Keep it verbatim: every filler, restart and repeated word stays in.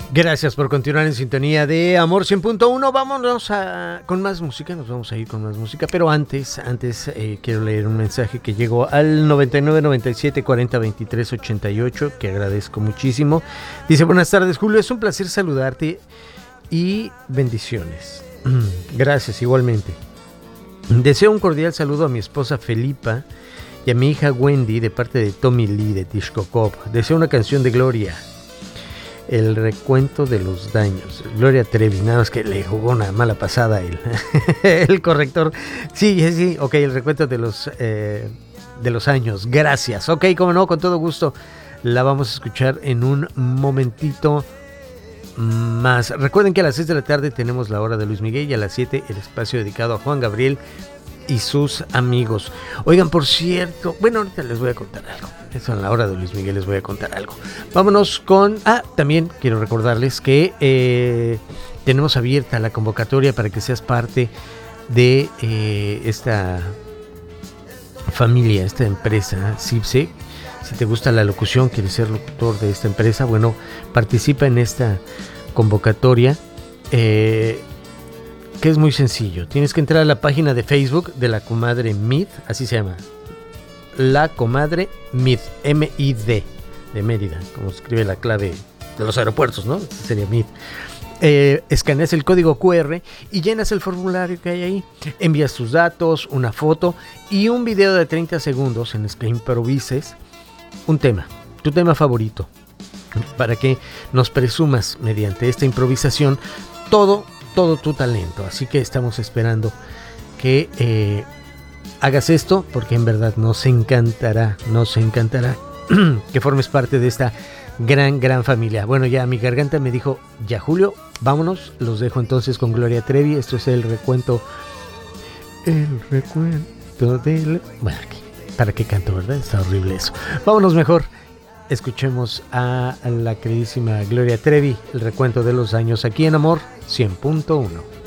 Gracias por continuar en sintonía de Amor cien punto uno. Vámonos a, con más música, nos vamos a ir con más música, pero antes, antes eh, quiero leer un mensaje que llegó al noventa y nueve, noventa y siete, cuarenta, veintitrés, ochenta y ocho, que agradezco muchísimo. Dice: buenas tardes, Julio, es un placer saludarte y bendiciones. Gracias, igualmente. Deseo un cordial saludo a mi esposa Felipa y a mi hija Wendy de parte de Tommy Lee de Tishkokov. Deseo una canción de Gloria, El recuento de los daños. Gloria Trevi, nada más que le jugó una mala pasada el, el corrector. Sí, sí, ok, el recuento de los, eh, de los años. Gracias. Ok, como no, con todo gusto la vamos a escuchar en un momentito más. Recuerden que a las seis de la tarde tenemos la hora de Luis Miguel y a las siete el espacio dedicado a Juan Gabriel y sus amigos. Oigan, por cierto, bueno, ahorita les voy a contar algo. Eso en la hora de Luis Miguel les voy a contar algo. Vámonos con... Ah, también quiero recordarles que eh, tenemos abierta la convocatoria para que seas parte de eh, esta familia, esta empresa CIPSE. Si te gusta la locución, quieres ser locutor de esta empresa, bueno, participa en esta convocatoria. Eh... que es muy sencillo. Tienes que entrar a la página de Facebook de La Comadre Mid, así se llama, La Comadre Mid, M I D, de Mérida, como se escribe la clave de los aeropuertos, ¿no? Ese sería Mid. Eh, escaneas el código cu erre y llenas el formulario que hay ahí. Envías tus datos, una foto y un video de treinta segundos en el que improvises un tema, tu tema favorito, para que nos presumas mediante esta improvisación todo todo tu talento. Así que estamos esperando que eh, hagas esto, porque en verdad nos encantará, nos encantará que formes parte de esta gran, gran familia. Bueno, ya mi garganta me dijo, ya Julio, vámonos, los dejo entonces con Gloria Trevi. Esto es el recuento, el recuento del... Bueno, ¿para qué canto, verdad? Está horrible eso. Vámonos mejor. Escuchemos a la queridísima Gloria Trevi, el recuento de los años aquí en Amor cien punto uno.